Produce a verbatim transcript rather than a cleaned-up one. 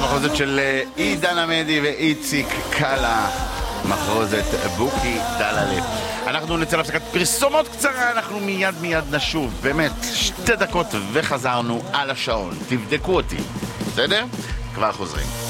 המחרוזת של עידן עמדי ואיציק קלה, מחרוזת בוקי דללה. אנחנו נצא להפסקת פרסומות קצרה, אנחנו מיד מיד נשוב, באמת, שתי דקות וחזרנו על השעון, תבדקו אותי, בסדר? כבר חוזרים.